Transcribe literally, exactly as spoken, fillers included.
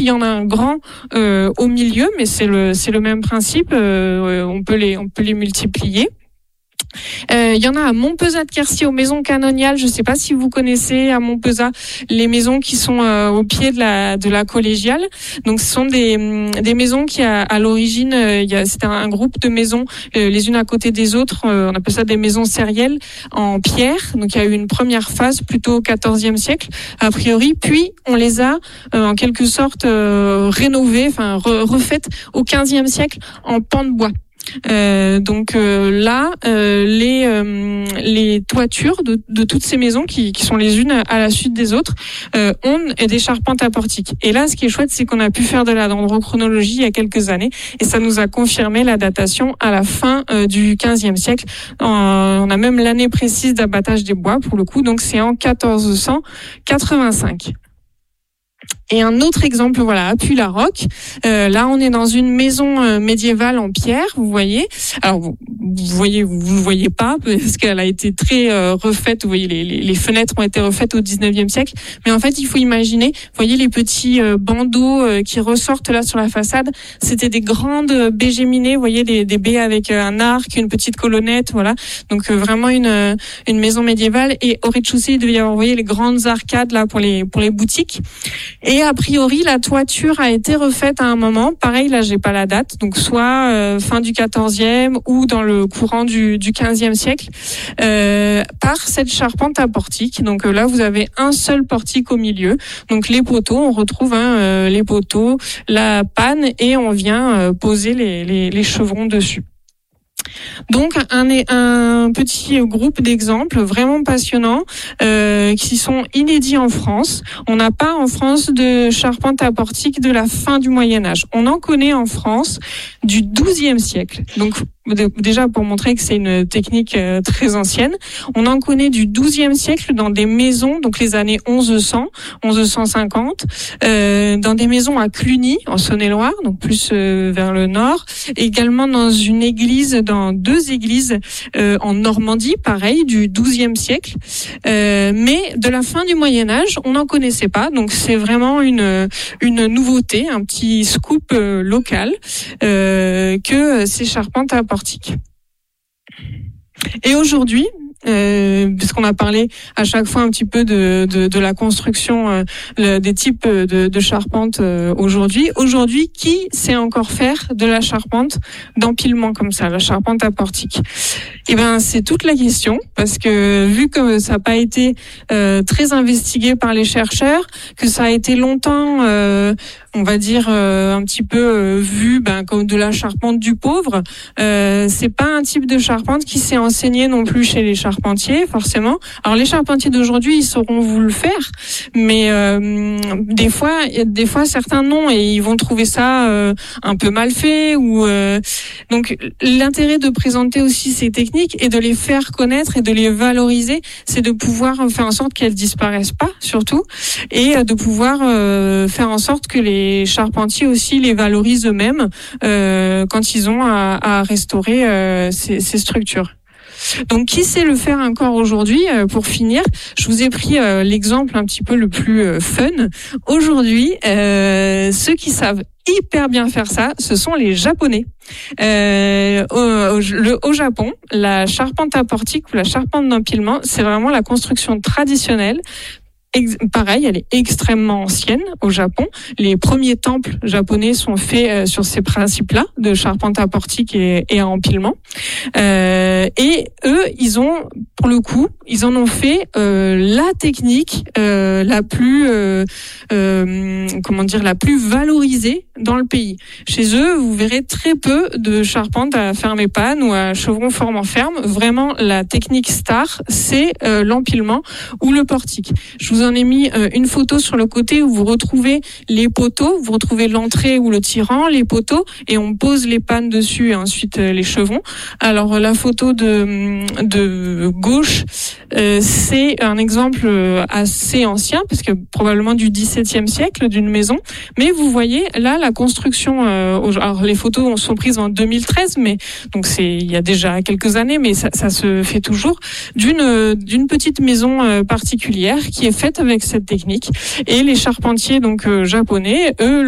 y en a un grand euh, au milieu, mais c'est le c'est le même principe. Euh, on peut les on peut les multiplier. Il euh, y en a à Montpezat-de-Quercy, aux maisons canoniales. Je ne sais pas si vous connaissez à Montpezat les maisons qui sont euh, au pied de la de la collégiale. Donc, ce sont des des maisons qui à, à l'origine, euh, il y a c'était un, un groupe de maisons euh, les unes à côté des autres. Euh, on appelle ça des maisons sérielles en pierre. Donc, il y a eu une première phase plutôt au quatorzième siècle a priori. Puis, on les a euh, en quelque sorte euh, rénovées, enfin re, refaites au quinzième siècle en pan de bois. Euh, donc euh, là, euh, les euh, les toitures de, de toutes ces maisons qui, qui sont les unes à la suite des autres euh, ont des charpentes à portique. Et là, ce qui est chouette, c'est qu'on a pu faire de la dendrochronologie il y a quelques années, et ça nous a confirmé la datation à la fin euh, du quinzième siècle. Euh, on a même l'année précise d'abattage des bois pour le coup, donc c'est en quatorze cent quatre-vingt-cinq. Et un autre exemple, voilà, à Puy-la-Roque. Euh, là, on est dans une maison euh, médiévale en pierre, vous voyez. Alors, vous, vous voyez, vous, vous voyez pas, parce qu'elle a été très euh, refaite. Vous voyez, les, les, les fenêtres ont été refaites au dix-neuvième siècle. Mais en fait, il faut imaginer, vous voyez les petits euh, bandeaux euh, qui ressortent là sur la façade. C'était des grandes baies géminées, vous voyez, des, des baies avec euh, un arc, une petite colonnette, voilà. Donc, euh, vraiment une euh, une maison médiévale. Et au rez-de-chaussée, il devait y avoir, vous voyez, les grandes arcades là pour les pour les boutiques. Et a priori, la toiture a été refaite à un moment. Pareil, là, j'ai pas la date. Donc, soit euh, fin du quatorzième ou dans le courant du, du quinzième siècle, euh, par cette charpente à portique. Donc euh, là, vous avez un seul portique au milieu. Donc, les poteaux, on retrouve hein, euh, les poteaux, la panne, et on vient euh, poser les, les, les chevrons dessus. Donc un, un petit groupe d'exemples vraiment passionnants euh, qui sont inédits en France. On n'a pas en France de charpente à portique de la fin du Moyen-Âge. On en connaît en France du douzième siècle. Donc déjà pour montrer que c'est une technique euh, très ancienne. On en connaît du douzième siècle dans des maisons, donc les années onze cents, onze cent cinquante, euh, dans des maisons à Cluny, en Saône-et-Loire, donc plus euh, vers le nord. Également dans une église, dans deux églises euh, en Normandie, pareil, du douzième siècle. Euh, mais de la fin du Moyen-Âge, on n'en connaissait pas. Donc c'est vraiment une, une nouveauté, un petit scoop euh, local euh, que ces charpentes à portique. Et aujourd'hui, euh, puisqu'on a parlé à chaque fois un petit peu de, de, de la construction euh, le, des types de, de charpente euh, aujourd'hui, aujourd'hui, qui sait encore faire de la charpente d'empilement comme ça, la charpente à portique? Eh ben, c'est toute la question, parce que vu que ça n'a pas été euh, très investigué par les chercheurs, que ça a été longtemps euh, on va dire euh, un petit peu euh, vu ben, comme de la charpente du pauvre. Euh, c'est pas un type de charpente qui s'est enseigné non plus chez les charpentiers forcément. Alors les charpentiers d'aujourd'hui ils sauront vous le faire, mais euh, des fois, des fois certains non et ils vont trouver ça euh, un peu mal fait ou euh, donc l'intérêt de présenter aussi ces techniques et de les faire connaître et de les valoriser, c'est de pouvoir faire en sorte qu'elles disparaissent pas surtout et de pouvoir euh, faire en sorte que les Les charpentiers aussi les valorisent eux-mêmes euh, quand ils ont à, à restaurer euh, ces, ces structures. Donc, qui sait le faire encore aujourd'hui? euh, Pour finir, je vous ai pris euh, l'exemple un petit peu le plus euh, fun. Aujourd'hui, euh, ceux qui savent hyper bien faire ça, ce sont les Japonais. Euh, au, au, le, au Japon, la charpente à portique ou la charpente d'empilement, c'est vraiment la construction traditionnelle. Ex- pareil, elle est extrêmement ancienne au Japon. Les premiers temples japonais sont faits euh, sur ces principes-là de charpente à portique et, et à empilement. Euh, et eux, ils ont, pour le coup, ils en ont fait euh, la technique euh, la plus, euh, euh, comment dire, la plus valorisée dans le pays. Chez eux, vous verrez très peu de charpente à ferme et panne ou à chevron formant ferme. Vraiment, la technique star, c'est euh, l'empilement ou le portique. Je vous en ai mis euh, une photo sur le côté où vous retrouvez les poteaux, vous retrouvez l'entrée ou le tirant, les poteaux, et on pose les pannes dessus et ensuite euh, les chevrons. Alors la photo de, de gauche, euh, c'est un exemple assez ancien, parce que probablement du dix-septième siècle, d'une maison. Mais vous voyez là la construction. Euh, alors les photos sont prises en deux mille treize, mais donc c'est il y a déjà quelques années, mais ça, ça se fait toujours d'une d'une petite maison euh, particulière qui est faite avec cette technique. Et les charpentiers donc euh, japonais, eux